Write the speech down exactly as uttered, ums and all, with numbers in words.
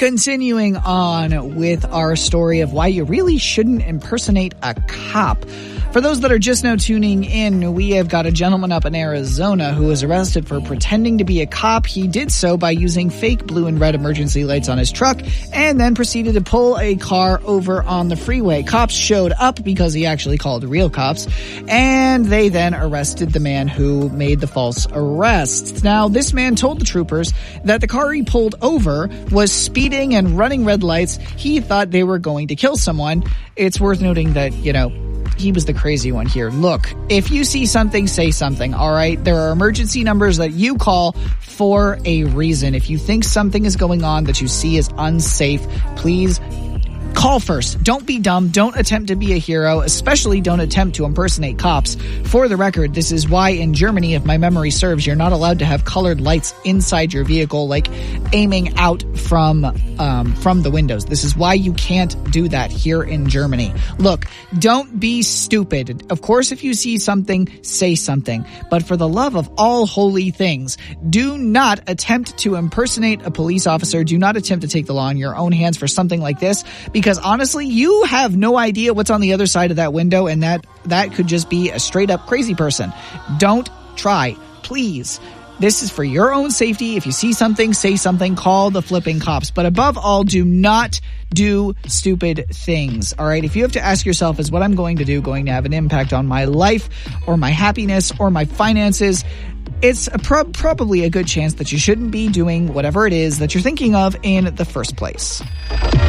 Continuing on with our story of why you really shouldn't impersonate a cop. For those that are just now tuning in, we have got a gentleman up in Arizona who was arrested for pretending to be a cop. He did so by using fake blue and red emergency lights on his truck and then proceeded to pull a car over on the freeway. Cops showed up because he actually called real cops, and they then arrested the man who made the false arrest. Now, this man told the troopers that the car he pulled over was speeding and running red lights. He thought they were going to kill someone. It's worth noting that, you know, he was the crazy one here. Look, if you see something, say something, all right? There are emergency numbers that you call for a reason. If you think something is going on that you see is unsafe, please call first. Don't be dumb. Don't attempt to be a hero, especially don't attempt to impersonate cops. For the record, this is why in Germany, if my memory serves, you're not allowed to have colored lights inside your vehicle, like aiming out from um, from the windows. This is why you can't do that here in Germany. Look, don't be stupid. Of course, if you see something, say something. But for the love of all holy things, do not attempt to impersonate a police officer. Do not attempt to take the law in your own hands for something like this. Because honestly, you have no idea what's on the other side of that window, and that, that could just be a straight-up crazy person. Don't try, please. This is for your own safety. If you see something, say something, call the flipping cops. But above all, do not do stupid things, all right? If you have to ask yourself, is what I'm going to do going to have an impact on my life or my happiness or my finances? It's a pro- probably a good chance that you shouldn't be doing whatever it is that you're thinking of in the first place.